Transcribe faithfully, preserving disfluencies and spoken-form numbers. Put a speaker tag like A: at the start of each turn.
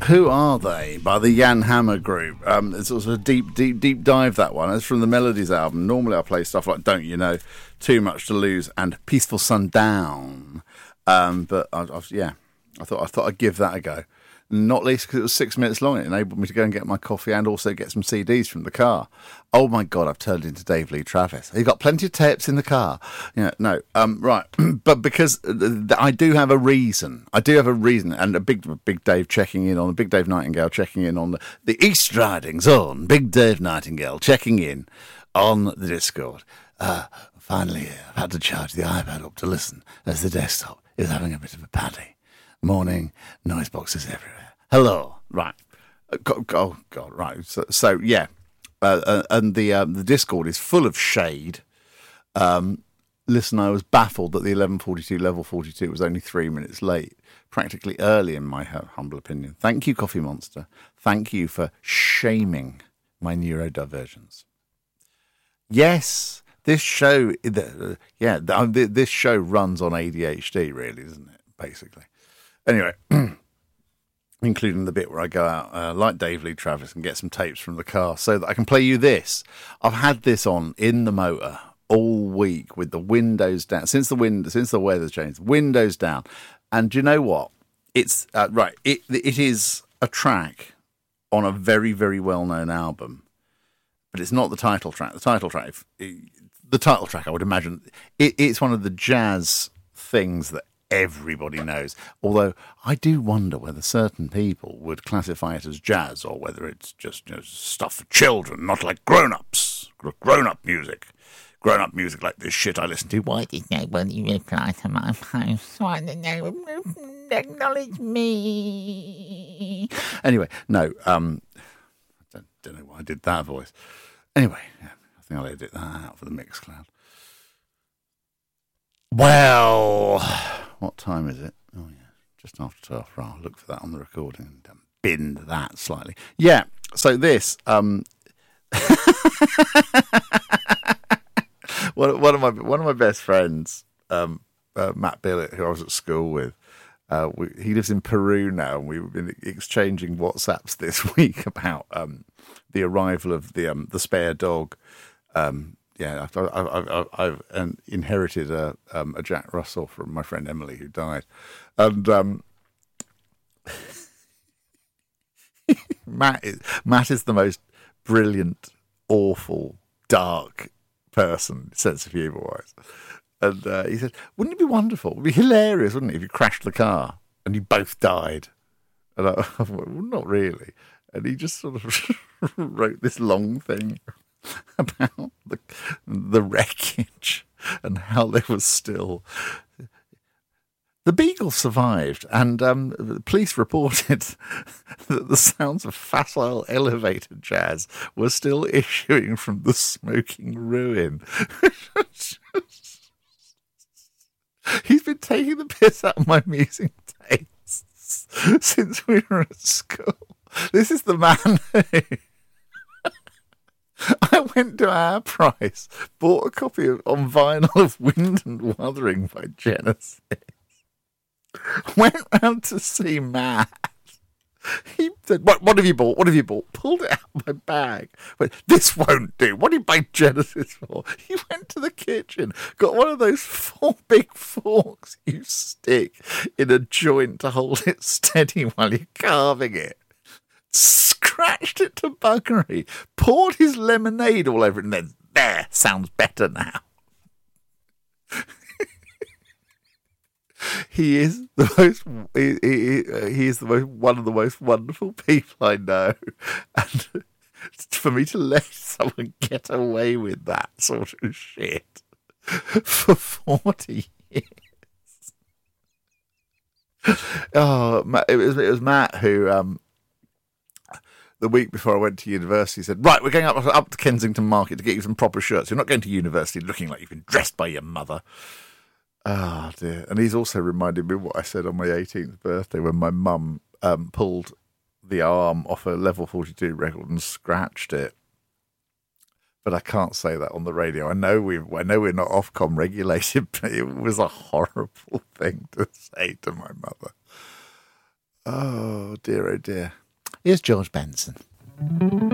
A: Who Are They by the Jan Hammer Group. Um, it's also a deep, deep, deep dive, that one. It's from the Melodies album. Normally I play stuff like Don't You Know, Too Much to Lose and Peaceful Sundown. Um, but, I, I, yeah, I thought, I thought I'd give that a go. Not least because it was six minutes long. It enabled me to go and get my coffee and also get some C Ds from the car. Oh my God, I've turned into Dave Lee Travis. You've got plenty of tapes in the car. Yeah, no, um, right. But because I do have a reason. I do have a reason. And a big, big Dave checking in on, a big Dave Nightingale checking in on the, the East Riding Zone. Big Dave Nightingale checking in on the Discord. Uh, finally, I've had to charge the iPad up to listen as the desktop is having a bit of a paddy. Morning, noise boxes everywhere. Hello, right? Oh God, God, right. So, so yeah, uh, uh, and the um, the Discord is full of shade. Um, listen, I was baffled that the eleven forty-two level forty-two was only three minutes late, practically early in my humble opinion. Thank you, Coffee Monster. Thank you for shaming my neurodivergence. Yes, this show, yeah, this show runs on A D H D, really, doesn't it? Basically. Anyway, including the bit where I go out, uh, like Dave Lee Travis, and get some tapes from the car so that I can play you this. I've had this on in the motor all week with the windows down, since the wind, since the weather's changed, windows down. And do you know what? It's, uh, right, it it is a track on a very, very well-known album, but it's not the title track. The title track, the title track, I would imagine, it, it's one of the jazz things that everybody knows. Although I do wonder whether certain people would classify it as jazz or whether it's just, you know, stuff for children, not like grown-ups, grown-up music. Grown-up music like this shit I listen to.
B: Why did nobody reply to my post? Why did nobody acknowledge me?
A: Anyway, no, um, I don't, don't know why I did that voice. Anyway, yeah, I think I'll edit that out for the Mixcloud. Well, what time is it? Oh, yeah, just after twelve. Right, I'll look for that on the recording and um, bend that slightly. Yeah, so this, um, one, one of my one of my best friends, um, uh, Matt Billett, who I was at school with, uh, we, he lives in Peru now, and we've been exchanging WhatsApps this week about um, the arrival of the um, the spare dog. Um, Yeah, I've, I've, I've, I've inherited a, um, a Jack Russell from my friend Emily, who died. And um, Matt, is, Matt is the most brilliant, awful, dark person, sense of humour-wise. And uh, he said, wouldn't it be wonderful? It would be hilarious, wouldn't it, if you crashed the car and you both died? And I, I thought, well, not really. And he just sort of wrote this long thing about the, the wreckage and how there was still... The Beagle survived, and um, the police reported that the sounds of facile elevator jazz were still issuing from the smoking ruin. He's been taking the piss out of my music tastes since we were at school. This is the man who... I went to Our Price, bought a copy of, on vinyl of Wind and Wuthering by Genesis. Went round to see Matt. He said, what, what have you bought? What have you bought? Pulled it out of my bag. Went, this won't do. What do you buy Genesis for? He went to the kitchen, got one of those four big forks you stick in a joint to hold it steady while you're carving it. Scratched it to buggery, poured his lemonade all over it, and then, there, sounds better now. He is the most. He, he, he is the most one of the most wonderful people I know, and for me to let someone get away with that sort of shit for forty years. Oh, it was it was Matt who. Um, The week before I went to university, said, right, we're going up, up to Kensington Market to get you some proper shirts. You're not going to university looking like you've been dressed by your mother. Ah, oh, dear. And he's also reminded me of what I said on my eighteenth birthday when my mum um, pulled the arm off a level forty-two record and scratched it. But I can't say that on the radio. I know we I know we're not Ofcom regulated, but it was a horrible thing to say to my mother. Oh, dear, oh dear. Here's George Benson.